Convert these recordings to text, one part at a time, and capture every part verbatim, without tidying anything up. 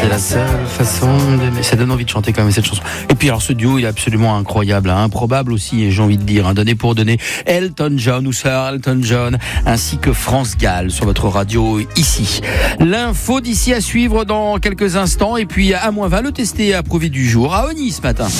C'est la seule façon d'aimer. Ça donne envie de chanter quand même cette chanson. Et puis alors ce duo il est absolument incroyable, hein, improbable aussi, et j'ai envie de dire, hein, donné pour donner. Elton John ou Sir Elton John, ainsi que France Gall sur votre radio ici. L'info d'ici à suivre dans quelques instants, et puis à moins vingt, le testé et approuvé du jour à Ogny ce matin.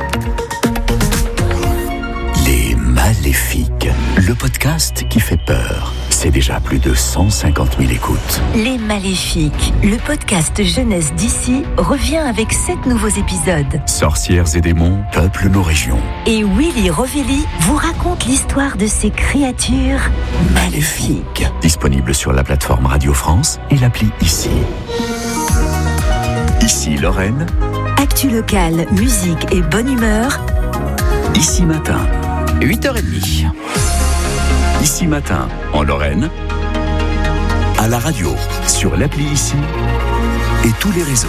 Les Maléfiques, le podcast qui fait peur. C'est déjà plus de cent cinquante mille écoutes. Les Maléfiques, le podcast jeunesse d'ici, revient avec sept nouveaux épisodes. Sorcières et démons peuplent nos régions. Et Willy Rovelli vous raconte l'histoire de ces créatures maléfiques. Disponible sur la plateforme Radio France et l'appli Ici. Ici Lorraine. Actu locale, musique et bonne humeur. Ici Matin. huit heures trente. Ici Matin, en Lorraine, à la radio, sur l'appli Ici et tous les réseaux.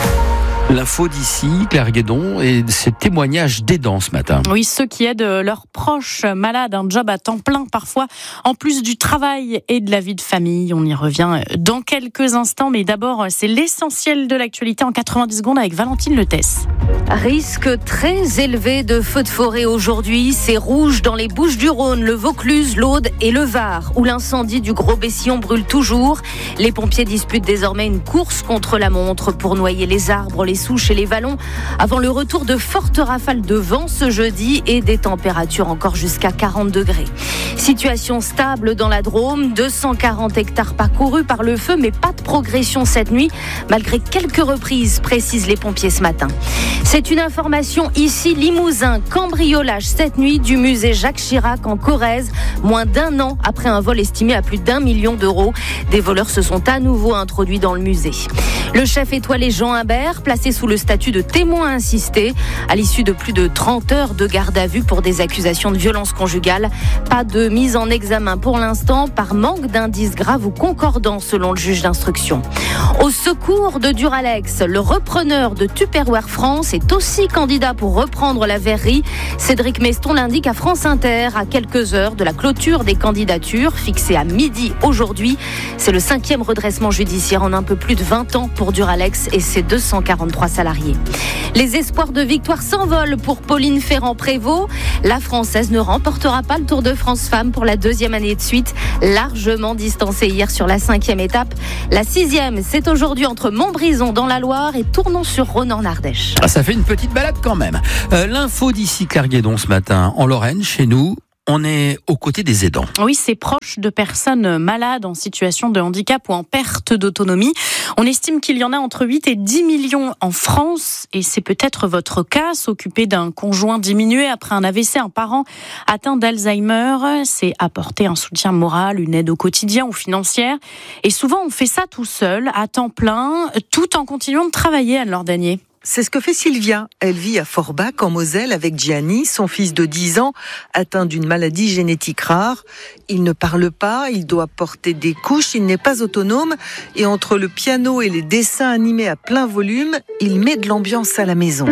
L'info d'ici, Claire Guédon, et ces témoignages d'aidants ce matin. Oui, ceux qui aident leurs proches malades, un job à temps plein parfois, en plus du travail et de la vie de famille. On y revient dans quelques instants, mais d'abord, c'est l'essentiel de l'actualité en quatre-vingt-dix secondes avec Valentine Letesse. Risque très élevé de feux de forêt aujourd'hui. C'est rouge dans les Bouches-du-Rhône, le Vaucluse, l'Aude et le Var, où l'incendie du Gros Bessillon brûle toujours. Les pompiers disputent désormais une course contre la montre pour noyer les arbres, les souches et les vallons avant le retour de fortes rafales de vent ce jeudi et des températures encore jusqu'à quarante degrés. Situation stable dans la Drôme, deux cent quarante hectares parcourus par le feu, mais pas de progression cette nuit, malgré quelques reprises, précisent les pompiers ce matin. C'est une information ici, Limousin, cambriolage cette nuit du musée Jacques Chirac en Corrèze, moins d'un an après un vol estimé à plus d'un million d'euros. Des voleurs se sont à nouveau introduits dans le musée. Le chef étoilé Jean Imbert, placé sous le statut de témoin assisté, à l'issue de plus de trente heures de garde à vue pour des accusations de violence conjugale. Pas de mise en examen pour l'instant, par manque d'indices graves ou concordants selon le juge d'instruction. Au secours de Duralex, le repreneur de Tupperware France est aussi candidat pour reprendre la verrerie. Cédric Meston l'indique à France Inter, à quelques heures de la clôture des candidatures, fixée à midi aujourd'hui. C'est le cinquième redressement judiciaire en un peu plus de vingt ans pour Duralex et ses deux cent quarante-trois salariés. Les espoirs de victoire s'envolent pour Pauline Ferrand-Prévot. La Française ne remportera pas le Tour de France Femmes pour la deuxième année de suite, largement distancée hier sur la cinquième étape. La sixième, c'est aujourd'hui entre Montbrison dans la Loire et Tournon-sur-Rhône en Ardèche. Ah, ça fait une petite balade quand même. Euh, l'info d'ici, Claire Guédon, ce matin, en Lorraine, chez nous. On est aux côtés des aidants. Oui, c'est proche de personnes malades en situation de handicap ou en perte d'autonomie. On estime qu'il y en a entre huit et dix millions en France. Et c'est peut-être votre cas, s'occuper d'un conjoint diminué après un A V C, un parent atteint d'Alzheimer. C'est apporter un soutien moral, une aide au quotidien ou financière. Et souvent, on fait ça tout seul, à temps plein, tout en continuant de travailler, Anne-Laure Danier. C'est ce que fait Sylvia. Elle vit à Forbach, en Moselle, avec Gianni, son fils de dix ans, atteint d'une maladie génétique rare. Il ne parle pas, il doit porter des couches, il n'est pas autonome. Et entre le piano et les dessins animés à plein volume, il met de l'ambiance à la maison.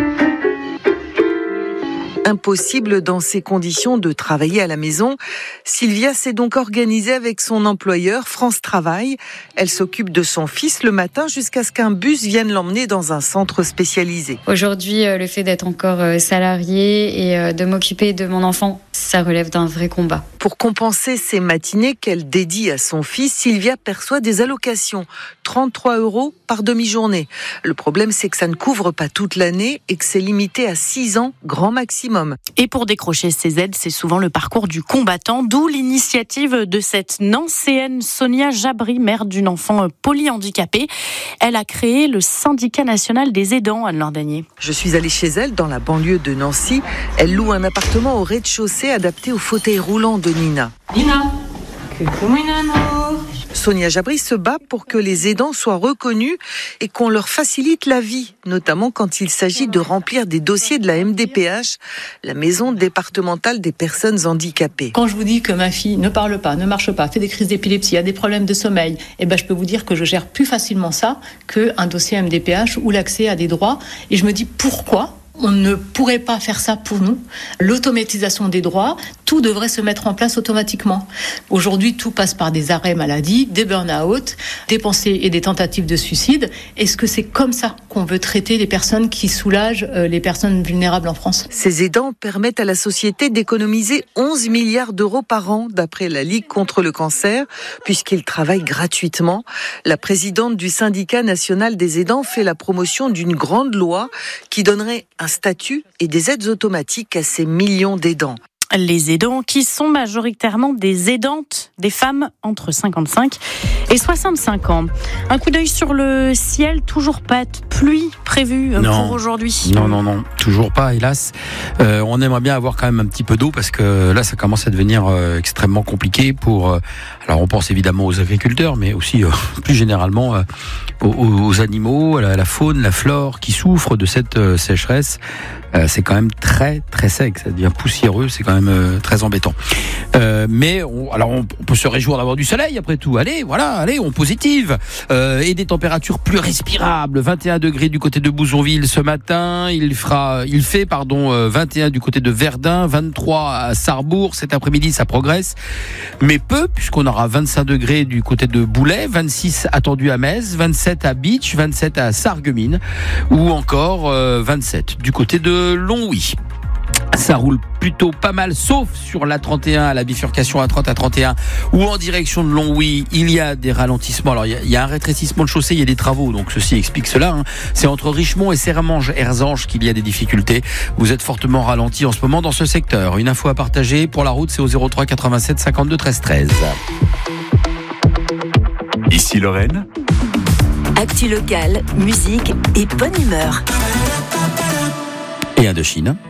Impossible dans ces conditions de travailler à la maison. Sylvia s'est donc organisée avec son employeur France Travail. Elle s'occupe de son fils le matin jusqu'à ce qu'un bus vienne l'emmener dans un centre spécialisé. Aujourd'hui, le fait d'être encore salariée et de m'occuper de mon enfant, ça relève d'un vrai combat. Pour compenser ces matinées qu'elle dédie à son fils, Sylvia perçoit des allocations, trente-trois euros par demi-journée. Le problème, c'est que ça ne couvre pas toute l'année et que c'est limité à six ans, grand maximum. Et pour décrocher ces aides, c'est souvent le parcours du combattant, d'où l'initiative de cette Nancéenne Sonia Jabri, mère d'une enfant polyhandicapée. Elle a créé le syndicat national des aidants, Anne-Laure Danier. Je suis allée chez elle dans la banlieue de Nancy. Elle loue un appartement au rez-de-chaussée adapté au fauteuil roulant de Nina. Nina, Sonia Jabri se bat pour que les aidants soient reconnus et qu'on leur facilite la vie, notamment quand il s'agit de remplir des dossiers de la M D P H, la Maison départementale des personnes handicapées. Quand je vous dis que ma fille ne parle pas, ne marche pas, fait des crises d'épilepsie, a des problèmes de sommeil, eh ben je peux vous dire que je gère plus facilement ça qu'un dossier M D P H ou l'accès à des droits. Et je me dis pourquoi On ne pourrait pas faire ça pour nous. L'automatisation des droits, tout devrait se mettre en place automatiquement. Aujourd'hui, tout passe par des arrêts maladie, des burn-out, des pensées et des tentatives de suicide. Est-ce que c'est comme ça qu'on veut traiter les personnes qui soulagent les personnes vulnérables en France ? Ces aidants permettent à la société d'économiser onze milliards d'euros par an, d'après la Ligue contre le cancer, puisqu'ils travaillent gratuitement. La présidente du syndicat national des aidants fait la promotion d'une grande loi qui donnerait un statut et des aides automatiques à ces millions d'aidants. Les aidants qui sont majoritairement des aidantes, des femmes entre cinquante-cinq et soixante-cinq ans. Un coup d'œil sur le ciel, toujours pas de pluie prévue non. pour aujourd'hui. Non, non, non, toujours pas, hélas. Euh, on aimerait bien avoir quand même un petit peu d'eau parce que là, ça commence à devenir euh, extrêmement compliqué pour... Euh, alors, on pense évidemment aux agriculteurs, mais aussi euh, plus généralement euh, aux, aux animaux, à la, la faune, la flore qui souffrent de cette euh, sécheresse. Euh, c'est quand même très, très sec, ça devient poussiéreux, c'est quand même euh, très embêtant. Euh, mais on, alors on, on peut se réjouir d'avoir du soleil après tout. Allez, voilà, allez, on positive. Euh, et des températures plus respirables. vingt et un degrés du côté de Bouzonville ce matin. Il fera, il fait, pardon, euh, vingt et un du côté de Verdun, vingt-trois à Sarrebourg. Cet après-midi, ça progresse. Mais peu, puisqu'on aura vingt-cinq degrés du côté de Boulay, vingt-six attendus à Metz, vingt-sept à Bitche, vingt-sept à Sarreguemines, ou encore euh, vingt-sept du côté de Longwy. Ça roule plutôt pas mal, sauf sur l'A trente et un, à la bifurcation A trente à trente et un, ou en direction de Longwy, il y a des ralentissements. Alors, il y a, il y a un rétrécissement de chaussée, il y a des travaux, donc ceci explique cela. Hein. C'est entre Richemont et Serremange-Erzange qu'il y a des difficultés. Vous êtes fortement ralenti en ce moment dans ce secteur. Une info à partager pour la route, c'est au zéro trois quatre-vingt-sept cinquante-deux treize treize. Ici Lorraine. Actu locale, musique et bonne humeur. Et Indochine.